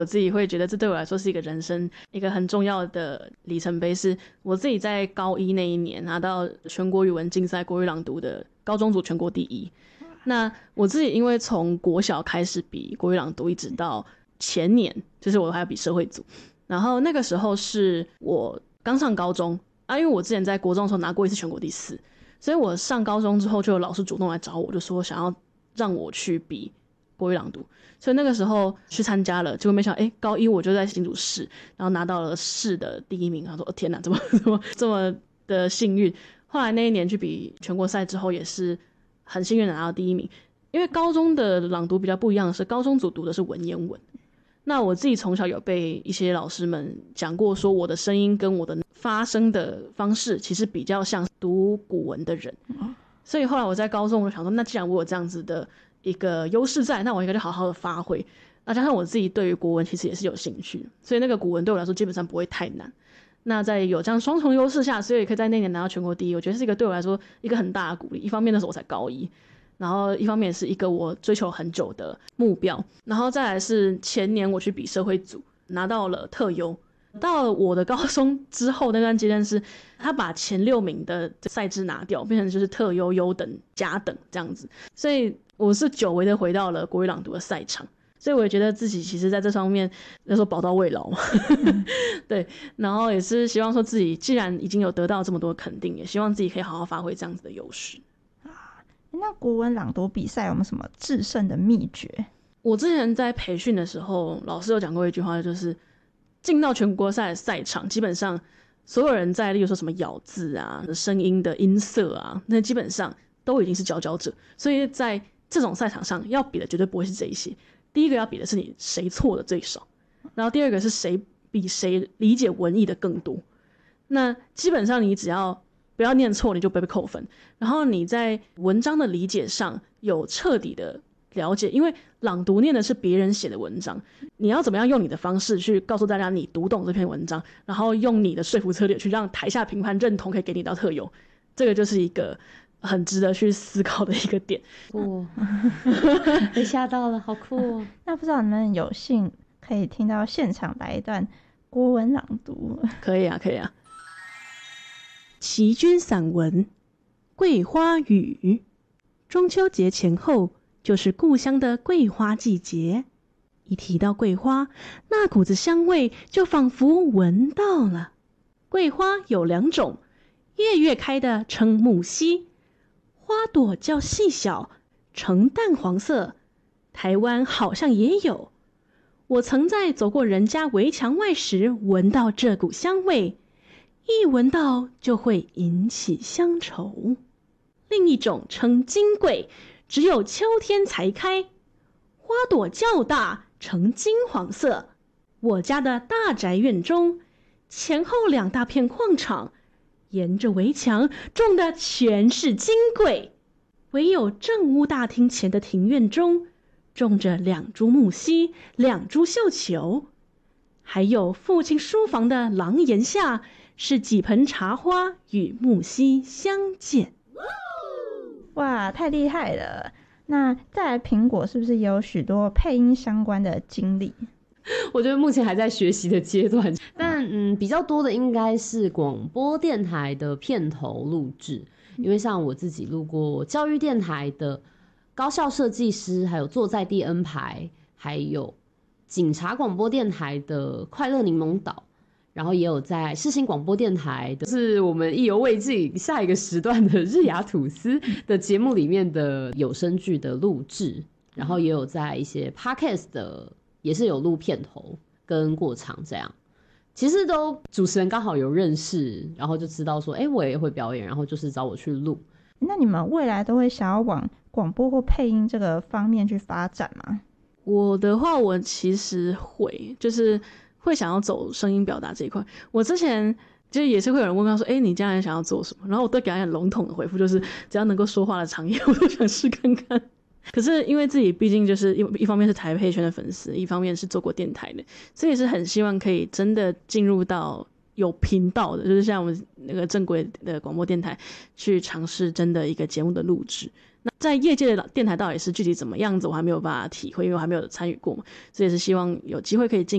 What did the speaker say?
我自己会觉得这对我来说是一个人生一个很重要的里程碑，是我自己在高一那一年拿到全国语文竞赛国语朗读的高中组全国第一。那我自己因为从国小开始比国语朗读，一直到前年就是我还要比社会组，然后那个时候是我刚上高中啊，因为我之前在国中的时候拿过一次全国第4，所以我上高中之后就有老师主动来找我，就说想要让我去比国语朗读，所以那个时候去参加了，结果没想到高一我就在新竹市，然后拿到了市的第1名，然后说天哪，怎么这么的幸运。后来那一年去比全国赛之后也是很幸运的拿到第1名，因为高中的朗读比较不一样的是，高中组读的是文言文，那我自己从小有被一些老师们讲过说我的声音跟我的发声的方式其实比较像读古文的人，所以后来我在高中我就想说，那既然我有这样子的一个优势在，那我应该就好好的发挥。那加上我自己对于国文其实也是有兴趣，所以那个古文对我来说基本上不会太难。那在有这样双重优势下，所以可以在那年拿到全国第一，我觉得是一个对我来说一个很大的鼓励。一方面那时候我才高一，然后一方面是一个我追求很久的目标，然后再来是前年我去比社会组拿到了特优。到了我的高中之后那段阶段是他把前6名的赛制拿掉，变成就是特优、优等、甲等这样子，所以我是久违的回到了国语朗读的赛场，所以我也觉得自己其实在这方面那时候宝刀未老嘛对，然后也是希望说自己既然已经有得到这么多肯定，也希望自己可以好好发挥这样子的优势。 那国文朗读比赛有没有什么制胜的秘诀？ 我之前在培训的时候老师有讲过一句话，就是进到全国赛的赛场，基本上所有人在例如说什么咬字啊、声音的音色啊，那基本上都已经是佼佼者，所以在这种赛场上要比的绝对不会是这一些。第一个要比的是你谁错的最少，然后第二个是谁比谁理解文意的更多。那基本上你只要不要念错，你就不会被扣分，然后你在文章的理解上有彻底的了解，因为朗读念的是别人写的文章，你要怎么样用你的方式去告诉大家你读懂这篇文章，然后用你的说服策略去让台下评判认同，可以给你到特优，这个就是一个很值得去思考的一个点。 被吓到了，好酷哦！ 那不知道你们有幸可以听到现场来一段国文朗读？ 可以啊，可以啊。齐君散文《桂花雨》。中秋节前后就是故乡的桂花季节，一提到桂花，那股子香味就仿佛闻到了。桂花有2种，月月开的称木樨，花朵较细小，呈淡黄色，台湾好像也有。我曾在走过人家围墙外时闻到这股香味，一闻到就会引起乡愁。另一种称金桂，只有秋天才开，花朵较大，呈金黄色。我家的大宅院中，前后2大片矿场，沿着围墙种的全是金桂，唯有正屋大厅前的庭院中种着2株木樨，2株绣球，还有父亲书房的廊檐下是几盆茶花与木樨相间。 哇，太厉害了！那再来苹果是不是也有许多配音相关的经历？ 我觉得目前还在学习的阶段，但比较多的应该是广播电台的片头录制，因为像我自己录过教育电台的高效设计师，还有坐在地 N 排，还有警察广播电台的快乐柠檬岛，然后也有在世新广播电台的，是我们意犹未尽下一个时段的日雅吐司的节目里面的有声剧的录制，然后也有在一些 podcast 的也是有录片头跟过场这样。其实都主持人刚好有认识，然后就知道说我也会表演，然后就是找我去录。 那你们未来都会想要往广播或配音这个方面去发展吗？ 我的话，我其实会就是会想要走声音表达这一块。我之前就也是会有人问他说你将来想要做什么，然后我都给他很笼统的回复，就是只要能够说话的产业我都想试看看。可是因为自己毕竟就是一方面是台配圈的粉丝，一方面是做过电台的，所以是很希望可以真的进入到有频道的，就是像我们那个正规的广播电台去尝试真的一个节目的录制。 那在业界的电台到底是具体怎么样子，我还没有办法体会，因为我还没有参与过嘛，所以是希望有机会可以进